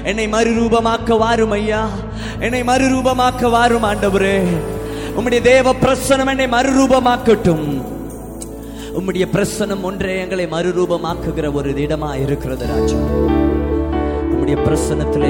என்னை மறுரூபமாக்க வாரும் ஐயா, என்னை மறுரூபமாக்க வாரும் ஆண்டவரே. உம்முடைய தேவ பிரசனம் என்னை மறுரூபமாக்கட்டும். உம்முடைய பிரசனம் ஒன்றே எங்களை மறுரூபமாக்குகிற ஒரு இடமா இருக்கிறது ராஜா. உம்முடைய பிரசனத்திலே